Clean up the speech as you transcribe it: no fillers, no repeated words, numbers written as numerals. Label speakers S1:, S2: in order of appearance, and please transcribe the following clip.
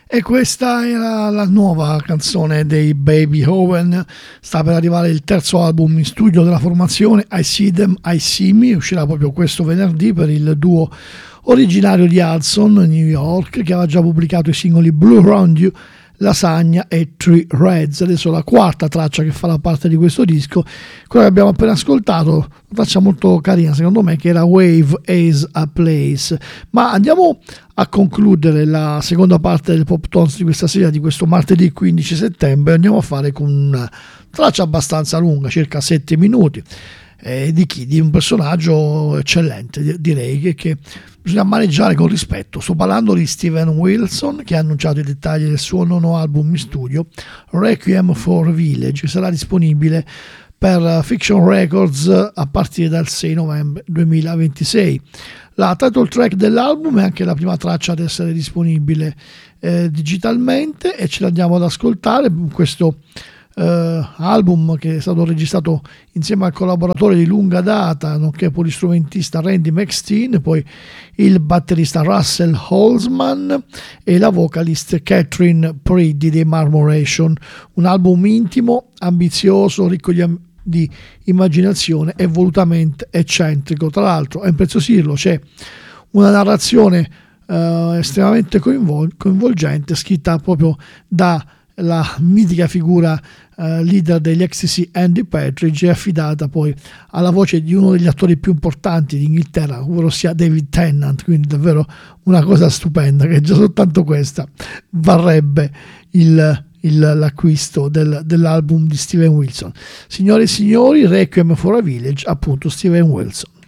S1: E questa era la nuova canzone dei Baby Owen. Sta per arrivare il terzo album in studio della formazione, I See Them, I See Me. Uscirà proprio questo venerdì per il duo originario di Hudson, New York, che aveva già pubblicato i singoli Blue Round You, Lasagna e Three Reds. Adesso la quarta traccia che farà parte di questo disco, quella che abbiamo appena ascoltato, una traccia molto carina secondo me, che era Wave as a Place. Ma andiamo a concludere la seconda parte del Pop Tones di questa sera, di questo martedì 15 settembre. Andiamo a fare con una traccia abbastanza lunga, circa 7 minuti, di chi? Di un personaggio eccellente, direi, che bisogna maneggiare con rispetto. Sto parlando di Steven Wilson, che ha annunciato i dettagli del suo nono album in studio, Requiem for Village, che sarà disponibile per Fiction Records a partire dal 6 novembre 2026. La title track dell'album è anche la prima traccia ad essere disponibile digitalmente, e ce l'andiamo ad ascoltare. Questo album, che è stato registrato insieme al collaboratore di lunga data nonché polistrumentista Randy McSteen, poi il batterista Russell Holzman e la vocalist Catherine Priddy dei Marmoration. Un album intimo, ambizioso, ricco di immaginazione e volutamente eccentrico. Tra l'altro, a impreziosirlo c'è una narrazione estremamente coinvolgente, scritta proprio dalla mitica figura leader degli XTC Andy Partridge, e affidata poi alla voce di uno degli attori più importanti d'Inghilterra, ovvero sia David Tennant. Quindi davvero una cosa stupenda, che già soltanto questa varrebbe l'acquisto dell'album di Steven Wilson. Signore e signori, Requiem for a Village, appunto, Steven Wilson.